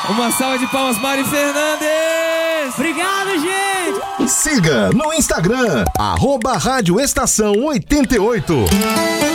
Uma salva de palmas, Mari Fernandes! Obrigado, gente! Siga no Instagram, @Rádio Estação 88.